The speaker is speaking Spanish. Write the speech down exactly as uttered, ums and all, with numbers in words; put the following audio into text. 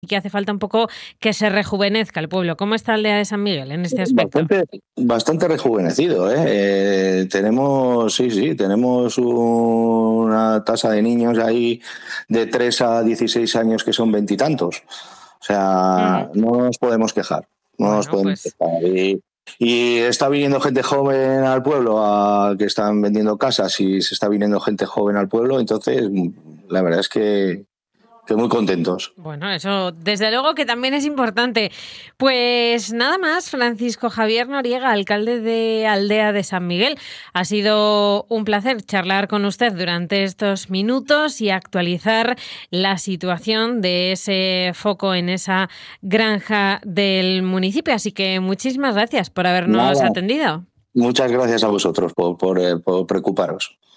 y que hace falta un poco que se rejuvenezca el pueblo. ¿Cómo está Aldea de San Miguel en este aspecto? Bastante, bastante rejuvenecido, ¿eh? Eh, tenemos, sí, sí, tenemos una tasa de niños ahí de tres a dieciséis años que son veintitantos. O sea, Uh-huh. no nos podemos quejar, no bueno, nos podemos pues... quejar. Y, y está viniendo gente joven al pueblo, a, que están vendiendo casas, y se está viniendo gente joven al pueblo, entonces la verdad es que que muy contentos. Bueno, eso desde luego que también es importante. Pues nada más, Francisco Javier Noriega, alcalde de Aldea de San Miguel. Ha sido un placer charlar con usted durante estos minutos y actualizar la situación de ese foco en esa granja del municipio. Así que muchísimas gracias por habernos Nada, atendido. muchas gracias a vosotros por, por, por preocuparos.